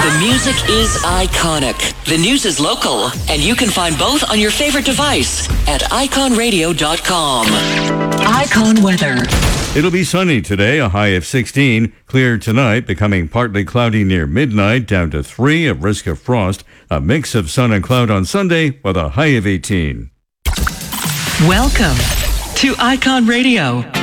The music is iconic. The news is local. And you can find both on your favorite device at iconradio.com. Icon weather. It'll be sunny today, a high of 16. Clear tonight, becoming partly cloudy near midnight, down to 3, a risk of frost. A mix of sun and cloud on Sunday with a high of 18. Welcome to Icon Radio.